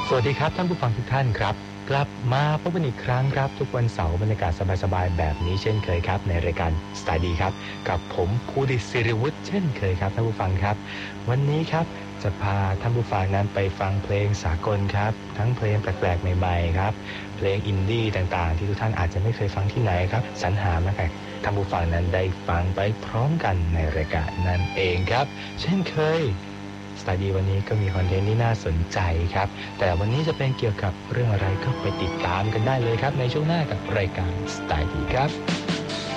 สวัสดีครับท่านผู้ฟังทุกท่านครับกลับมาพบกันอีกครั้งครับทุกวันเสาร์บรรยากาศสบายๆแบบนี้เช่นเคยครับในรายการสไตล์ดีครับกับผมภูดิษฐ์ศิริวุฒิเช่นเคยครับท่านผู้ฟังครับวันนี้ครับจะพาท่านผู้ฟังนั้นไปฟังเพลงสากลครับทั้งเพลงแปลกๆใหม่ๆครับเพลงอินดี้ต่างๆที่ทุกท่านอาจจะไม่เคยฟังที่ไหนครับสรรหามาให้ท่านผู้ฟังนั้นได้ฟังไปพร้อมกันในรายการนั่นเองครับเช่นเคยสไตล์ดีวันนี้ก็มีคอนเทนต์ที่น่าสนใจครับแต่วันนี้จะเป็นเกี่ยวกับเรื่องอะไรก็ไปติดตามกันได้เลยครับในช่วงหน้ากับรายการสไตล์ดีครับ